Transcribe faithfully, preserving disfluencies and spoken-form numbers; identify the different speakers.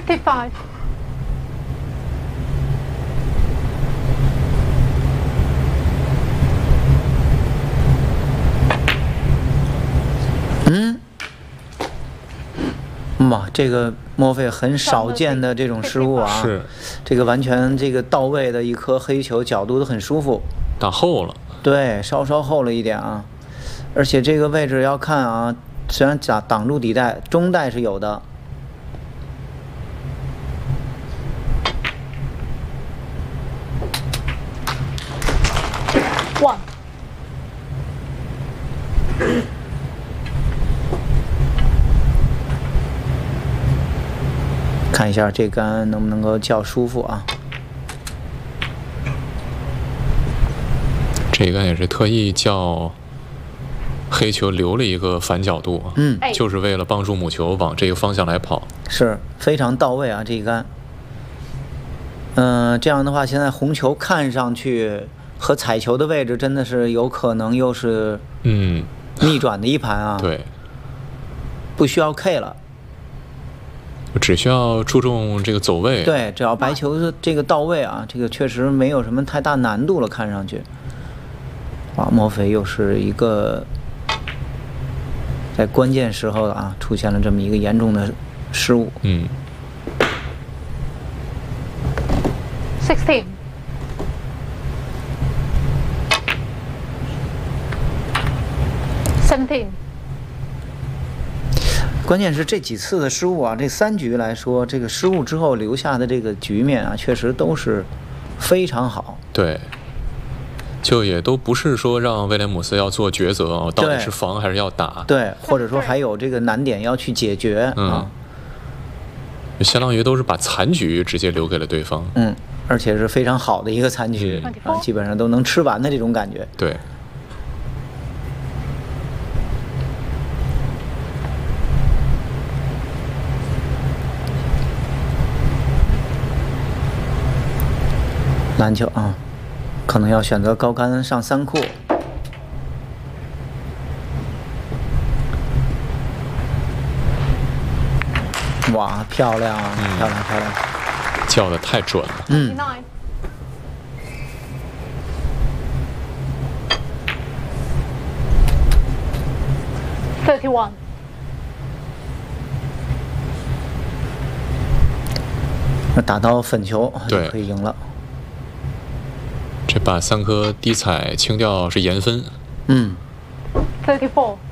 Speaker 1: fifty-five。
Speaker 2: 嗯，哇，这个莫非很少见的这种失误啊！
Speaker 3: 是，
Speaker 2: 这个完全这个到位的一颗黑球，角度都很舒服。
Speaker 3: 打后了。
Speaker 2: 对，稍稍后了一点啊，而且这个位置要看啊，虽然挡挡住底带，中带是有的。
Speaker 1: One。
Speaker 2: 看一下这杆能不能够较舒服啊？
Speaker 3: 这杆也是特意叫黑球留了一个反角度，
Speaker 2: 嗯，
Speaker 3: 就是为了帮助母球往这个方向来跑，
Speaker 2: 是非常到位啊！这一杆，嗯、呃，这样的话，现在红球看上去和彩球的位置真的是有可能又是
Speaker 3: 嗯
Speaker 2: 逆转的一盘啊！
Speaker 3: 对，
Speaker 2: 不需要 K 了。
Speaker 3: 只需要注重这个走位，
Speaker 2: 对，只要白球的这个到位啊，这个确实没有什么太大难度了，看上去。啊，莫非又是一个在关键时候啊出现了这么一个严重的失误。
Speaker 3: 嗯。
Speaker 1: Sixteen。Seventeen。
Speaker 2: 关键是这几次的失误啊，这三局来说，这个失误之后留下的这个局面啊，确实都是非常好。
Speaker 3: 对，就也都不是说让威廉姆斯要做抉择啊，到底是防还是要打？
Speaker 2: 对，或者说还有这个难点要去解决、
Speaker 3: 嗯、
Speaker 2: 啊，
Speaker 3: 相当于都是把残局直接留给了对方。
Speaker 2: 嗯，而且是非常好的一个残局、
Speaker 3: 嗯、
Speaker 2: 啊，基本上都能吃完的这种感觉。
Speaker 3: 对。
Speaker 2: 篮球啊，可能要选择高杆上三库。哇，漂亮，嗯、漂亮，漂亮！
Speaker 3: 叫的太准了。
Speaker 2: 嗯。
Speaker 1: Thirty-one。
Speaker 2: 那打到粉球就可以赢了。
Speaker 3: 这把三颗低彩清掉是严分。
Speaker 2: 嗯。
Speaker 1: Thirty-four。